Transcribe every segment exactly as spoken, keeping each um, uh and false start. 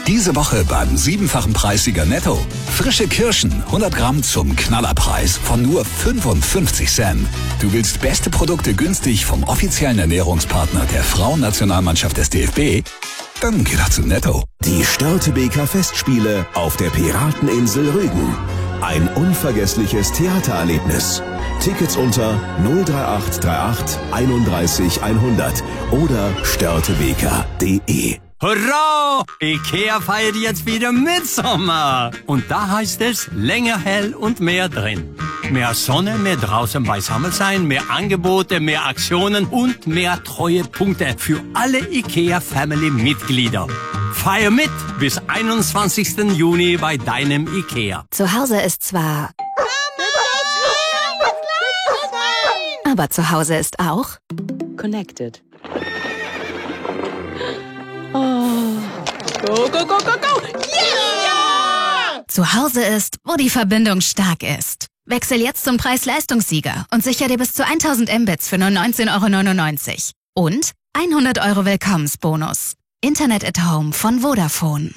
Diese Woche beim siebenfachen Preissieger Netto. Frische Kirschen, hundert Gramm zum Knallerpreis von nur fünfundfünfzig Cent. Du willst beste Produkte günstig vom offiziellen Ernährungspartner der Frauennationalmannschaft des D F B? Dann geh doch zu Netto. Die Störtebeker Festspiele auf der Pirateninsel Rügen. Ein unvergessliches Theatererlebnis. Tickets unter null drei acht drei acht einunddreißig hundert oder störtebeker punkt de. Hurra! Ikea feiert jetzt wieder Mitsommer. Und da heißt es länger hell und mehr drin. Mehr Sonne, mehr draußen beisammen sein, mehr Angebote, mehr Aktionen und mehr Treuepunkte für alle Ikea-Family-Mitglieder. Feier mit bis einundzwanzigsten Juni bei deinem Ikea. Zu Hause ist zwar... Aber zu Hause ist auch... Connected. Oh. Go, go, go, go, go! Yeah! Zu Hause ist, wo die Verbindung stark ist. Wechsel jetzt zum Preis-Leistungssieger und sicher dir bis zu tausend Mbits für nur neunzehn Euro neunundneunzig. Und hundert Euro Willkommensbonus. Internet at Home von Vodafone.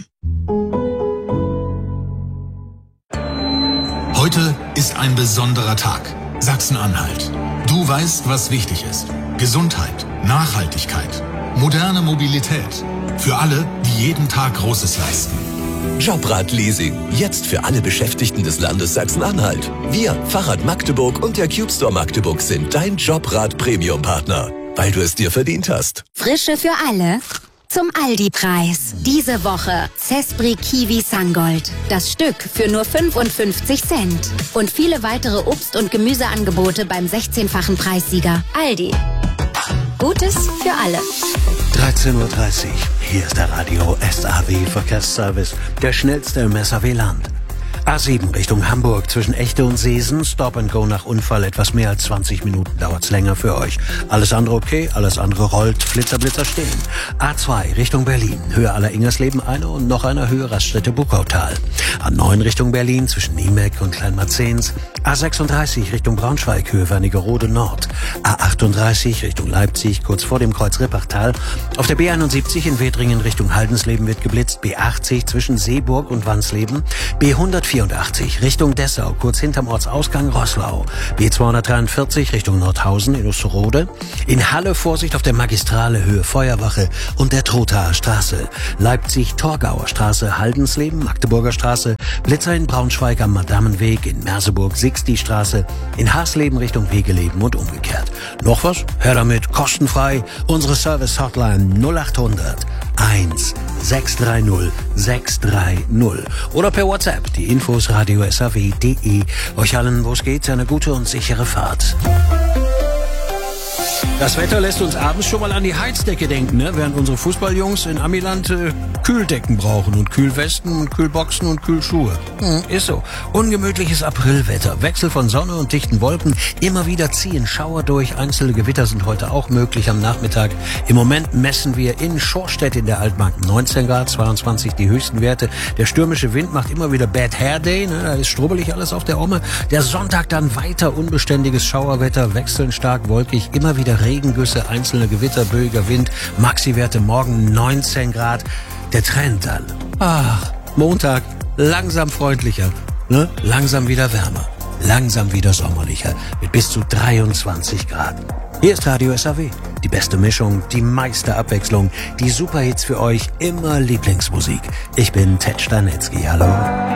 Heute ist ein besonderer Tag. Sachsen-Anhalt. Du weißt, was wichtig ist. Gesundheit, Nachhaltigkeit, moderne Mobilität. Für alle, die jeden Tag Großes leisten. Jobrad-Leasing. Jetzt für alle Beschäftigten des Landes Sachsen-Anhalt. Wir, Fahrrad Magdeburg und der Cube Store Magdeburg sind dein Jobrad-Premium-Partner. Weil du es dir verdient hast. Frische für alle. Zum Aldi-Preis. Diese Woche Cespri Kiwi Sangold. Das Stück für nur fünfundfünfzig Cent. Und viele weitere Obst- und Gemüseangebote beim sechzehnfachen Preissieger. Aldi. Gutes für alle. dreizehn Uhr dreißig. Hier ist der Radio S A W Verkehrsservice. Der schnellste im S A W-Land. A sieben Richtung Hamburg zwischen Echte und Seesen. Stop and Go nach Unfall. Etwas mehr als zwanzig Minuten dauert's länger für euch. Alles andere okay, alles andere rollt. Flitzer, Blitzer stehen. A zwei Richtung Berlin. Höhe aller Ingersleben eine und noch eine Höhe Raststätte Buckautal. A neun Richtung Berlin zwischen Niemeck und Kleinmarzens. A sechsunddreißig Richtung Braunschweig. Höhe Wernigerode Nord. A achtunddreißig Richtung Leipzig kurz vor dem Kreuz Rippachtal. Auf der B einundsiebzig in Wedringen Richtung Haldensleben wird geblitzt. B achtzig zwischen Seeburg und Wansleben. B hundertvierundachtzig Richtung Dessau, kurz hinterm Ortsausgang Roßlau. B zweihundertdreiundvierzig Richtung Nordhausen in Osterode. In Halle Vorsicht auf der Magistrale Höhe Feuerwache und der Trothaer Straße. Leipzig Torgauer Straße, Haldensleben, Magdeburger Straße. Blitzer in Braunschweig am Madamenweg, in Merseburg Sixti Straße. In Hasleben Richtung Wegeleben und umgekehrt. Noch was? Hör damit, kostenfrei. Unsere Service-Hotline null achthundert eins sechs drei null sechs drei null oder per WhatsApp die Infos radio s a w punkt de. Euch allen, wo es geht, eine gute und sichere Fahrt. Das Wetter lässt uns abends schon mal an die Heizdecke denken, ne? Während unsere Fußballjungs in Amiland äh, Kühldecken brauchen und Kühlwesten und Kühlboxen und Kühlschuhe. Hm, ist so. Ungemütliches Aprilwetter, Wechsel von Sonne und dichten Wolken, immer wieder ziehen Schauer durch, einzelne Gewitter sind heute auch möglich am Nachmittag. Im Moment messen wir in Schorstedt in der Altmark neunzehn Grad, zweiundzwanzig die höchsten Werte. Der stürmische Wind macht immer wieder Bad Hair Day, ne? Da ist strubbelig alles auf der Omme. Der Sonntag dann weiter unbeständiges Schauerwetter, wechselnd stark wolkig, immer wieder Regengüsse, einzelne Gewitter, böiger Wind, Maxi-Werte morgen neunzehn Grad. Der Trend dann, ach, Montag langsam freundlicher, ne? Langsam wieder wärmer, langsam wieder sommerlicher mit bis zu dreiundzwanzig Grad. Hier ist Radio S A W, die beste Mischung, die meiste Abwechslung, die Superhits für euch, immer Lieblingsmusik. Ich bin Ted Stanetzky, hallo.